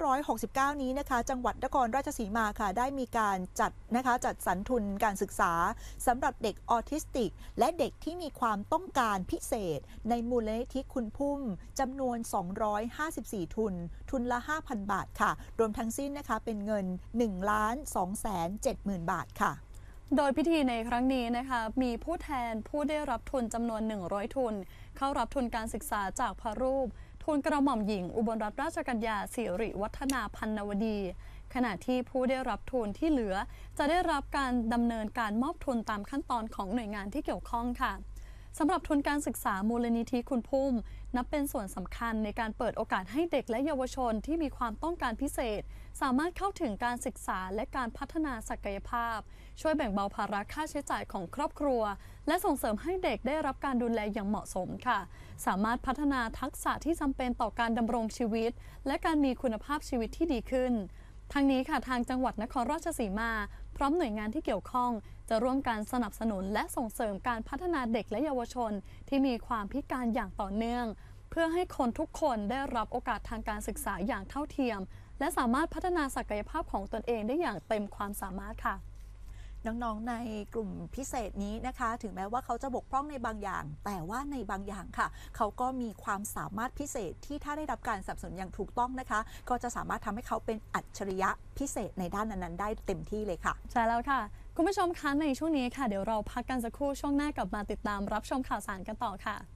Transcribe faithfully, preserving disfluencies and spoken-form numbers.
ร้อยหกสิบเก้า นี้นะคะจังหวัดนครราชสีมาค่ะได้มีการจัดนะคะจัดสรรทุนการศึกษาสำหรับเด็กออทิสติกและเด็กที่มีความต้องการพิเศษในมูลนิธิคุณพุ่มจำนวนสองร้อยห้าสิบสี่ทุนทุนละ ห้าพัน บาทค่ะรวมทั้งสิ้นนะคะเป็นเงิน หนึ่งล้านสองแสนเจ็ดหมื่น บาทค่ะโดยพิธีในครั้งนี้นะคะมีผู้แทนผู้ได้รับทุนจำนวนหนึ่งร้อยทุนเข้ารับทุนการศึกษาจากพระรูปทุนกระหม่อมหญิงอุบลรัตนราชกัญญาสิริวัฒนาพันนวดีขณะที่ผู้ได้รับทุนที่เหลือจะได้รับการดำเนินการมอบทุนตามขั้นตอนของหน่วยงานที่เกี่ยวข้องค่ะสำหรับทุนการศึกษามูลนิธิคุณพุ่มนับเป็นส่วนสำคัญในการเปิดโอกาสให้เด็กและเยาวชนที่มีความต้องการพิเศษสามารถเข้าถึงการศึกษาและการพัฒนาศักยภาพช่วยแบ่งเบาภาระค่าใช้จ่ายของครอบครัวและส่งเสริมให้เด็กได้รับการดูแลอย่างเหมาะสมค่ะสามารถพัฒนาทักษะที่จำเป็นต่อการดำรงชีวิตและการมีคุณภาพชีวิตที่ดีขึ้นทั้งนี้ค่ะทางจังหวัดนครราชสีมาพร้อมหน่วยงานที่เกี่ยวข้องจะร่วมกันสนับสนุนและส่งเสริมการพัฒนาเด็กและเยาวชนที่มีความพิการอย่างต่อเนื่องเพื่อให้คนทุกคนได้รับโอกาสทางการศึกษาอย่างเท่าเทียมและสามารถพัฒนาศักยภาพของตนเองได้อย่างเต็มความสามารถค่ะน้องๆในกลุ่มพิเศษนี้นะคะถึงแม้ว่าเขาจะบกพร่องในบางอย่างแต่ว่าในบางอย่างค่ะเขาก็มีความสามารถพิเศษที่ถ้าได้รับการสนับสนุนอย่างถูกต้องนะคะก็จะสามารถทำให้เขาเป็นอัจฉริยะพิเศษในด้านนั้นๆได้เต็มที่เลยค่ะใช่แล้วค่ะคุณผู้ชมคะในช่วงนี้ค่ะเดี๋ยวเราพักกันสักครู่ช่วงหน้ากลับมาติดตามรับชมข่าวสารกันต่อค่ะ